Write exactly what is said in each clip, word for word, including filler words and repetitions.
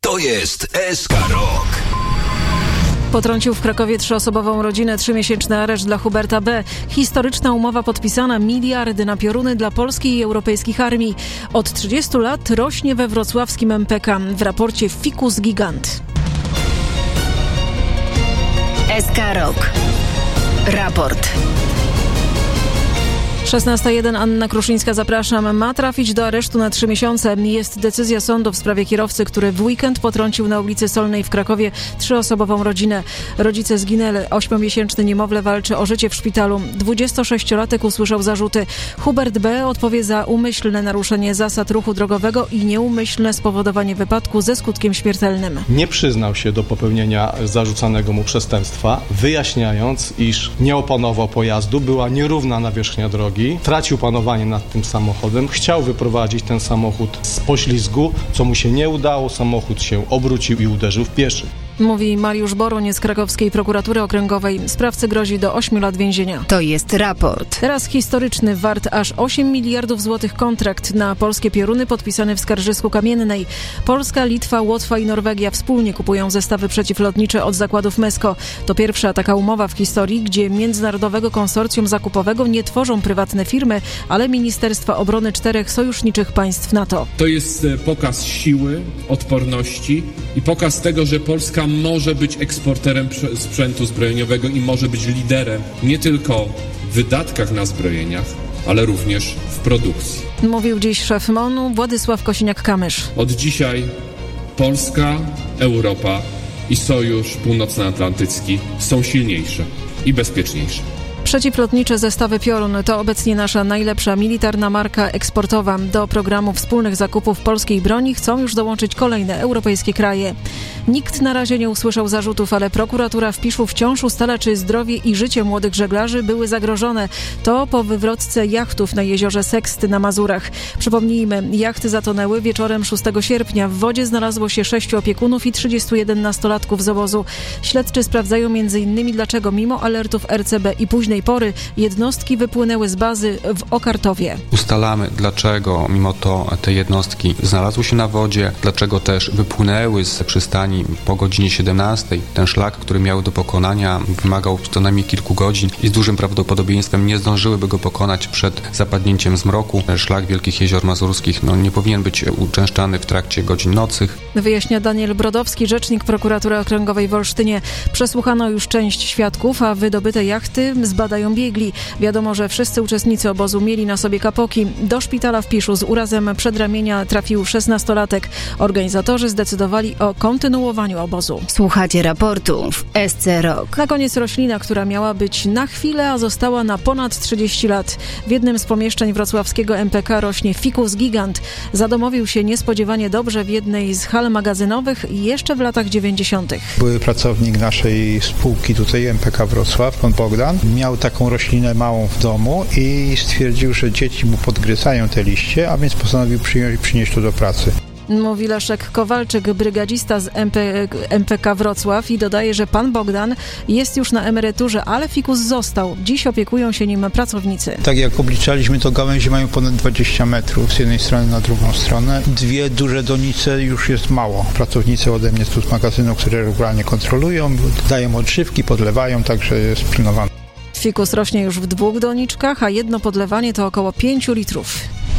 To jest S K Rock. Potrącił w Krakowie trzyosobową rodzinę, trzymiesięczny areszt dla Huberta B. Historyczna umowa podpisana, miliardy na pioruny dla polskiej i europejskich armii. Od trzydziestu lat rośnie we wrocławskim M P K. W raporcie Ficus Gigant. S K Rock. Raport. szesnasta jeden, Anna Kruszyńska, zapraszam. Ma trafić do aresztu na trzy miesiące. Jest decyzja sądu w sprawie kierowcy, który w weekend potrącił na ulicy Solnej w Krakowie trzyosobową rodzinę. Rodzice zginęli. Ośmiomiesięczny niemowlę walczy o życie w szpitalu. dwudziestosześciolatek usłyszał zarzuty. Hubert B. odpowie za umyślne naruszenie zasad ruchu drogowego i nieumyślne spowodowanie wypadku ze skutkiem śmiertelnym. Nie przyznał się do popełnienia zarzucanego mu przestępstwa, wyjaśniając, iż nie opanował pojazdu, była nierówna nawierzchnia drogi. Tracił panowanie nad tym samochodem, chciał wyprowadzić ten samochód z poślizgu, co mu się nie udało, samochód się obrócił i uderzył w pieszych. Mówi Mariusz Boruń z krakowskiej prokuratury okręgowej. Sprawcy grozi do ośmiu lat więzienia. To jest raport. Teraz historyczny, wart aż osiem miliardów złotych kontrakt na polskie pioruny podpisany w Skarżysku Kamiennej. Polska, Litwa, Łotwa i Norwegia wspólnie kupują zestawy przeciwlotnicze od zakładów Mesko. To pierwsza taka umowa w historii, gdzie międzynarodowego konsorcjum zakupowego nie tworzą prywatne firmy, ale Ministerstwa Obrony czterech sojuszniczych państw NATO. To jest pokaz siły, odporności i pokaz tego, że Polska może być eksporterem sprzętu zbrojeniowego i może być liderem nie tylko w wydatkach na zbrojeniach, ale również w produkcji. Mówił dziś szef M O N-u Władysław Kosiniak-Kamysz. Od dzisiaj Polska, Europa i Sojusz Północnoatlantycki są silniejsze i bezpieczniejsze. Przeciwlotnicze zestawy Piorun to obecnie nasza najlepsza militarna marka eksportowa. Do programu wspólnych zakupów polskiej broni chcą już dołączyć kolejne europejskie kraje. Nikt na razie nie usłyszał zarzutów, ale prokuratura w Piszu wciąż ustala, czy zdrowie i życie młodych żeglarzy były zagrożone. To po wywrotce jachtów na jeziorze Seksty na Mazurach. Przypomnijmy, jachty zatonęły wieczorem szóstego sierpnia. W wodzie znalazło się sześciu opiekunów i trzydziestu jeden nastolatków z obozu. Śledczy sprawdzają między innymi, dlaczego mimo alertów R C B i późnej pory jednostki wypłynęły z bazy w Okartowie. Ustalamy, dlaczego mimo to te jednostki znalazły się na wodzie, dlaczego też wypłynęły z przystani po godzinie siedemnastej. Ten szlak, który miały do pokonania, wymagał co najmniej kilku godzin i z dużym prawdopodobieństwem nie zdążyłyby go pokonać przed zapadnięciem zmroku. Szlak Wielkich Jezior Mazurskich no, nie powinien być uczęszczany w trakcie godzin nocnych. Wyjaśnia Daniel Brodowski, rzecznik prokuratury okręgowej w Olsztynie. Przesłuchano już część świadków, a wydobyte jachty zbadają biegli. Wiadomo, że wszyscy uczestnicy obozu mieli na sobie kapoki. Do szpitala w Piszu z urazem przedramienia trafił szesnastolatek. Organizatorzy zdecydowali o kontynuowaniu obozu. Słuchacie raportu w S C Rock. Na koniec roślina, która miała być na chwilę, a została na ponad trzydzieści lat. W jednym z pomieszczeń wrocławskiego M P K rośnie Ficus Gigant. Zadomowił się niespodziewanie dobrze w jednej z hal magazynowych jeszcze w latach dziewięćdziesiątych. Były pracownik naszej spółki tutaj M P K Wrocław, pan Bogdan. Miał taką roślinę małą w domu i stwierdził, że dzieci mu podgryzają te liście, a więc postanowił przyjąć, przynieść to do pracy. Mówi Leszek Kowalczyk, brygadzista z M P, M P K Wrocław i dodaje, że pan Bogdan jest już na emeryturze, ale fikus został. Dziś opiekują się nim pracownicy. Tak jak obliczaliśmy, to gałęzie mają ponad dwadzieścia metrów z jednej strony na drugą stronę. Dwie duże donice już jest mało. Pracownicy ode mnie tu z magazynu, które regularnie kontrolują, dają odżywki, podlewają, także jest pilnowane. Fikus rośnie już w dwóch doniczkach, a jedno podlewanie to około pięciu litrów.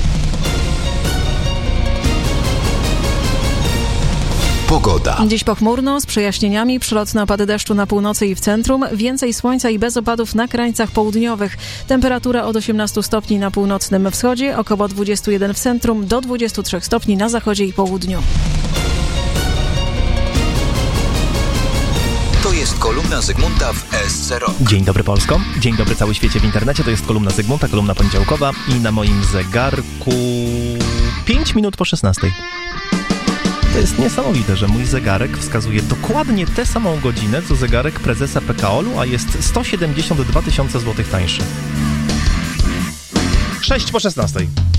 Pogoda. Dziś pochmurno, z przejaśnieniami, przelotne opady deszczu na północy i w centrum, więcej słońca i bez opadów na krańcach południowych. Temperatura od osiemnastu stopni na północnym wschodzie, około dwudziestu jeden w centrum, do dwudziestu trzech stopni na zachodzie i południu. To jest kolumna Zygmunta w S C Rock. Dzień dobry Polsko, dzień dobry cały świecie w internecie, to jest kolumna Zygmunta, kolumna poniedziałkowa i na moim zegarku pięć minut po szesnastej. To jest niesamowite, że mój zegarek wskazuje dokładnie tę samą godzinę, co zegarek prezesa P K O L-u, a jest sto siedemdziesiąt dwa tysiące złotych tańszy. sześć po szesnastej.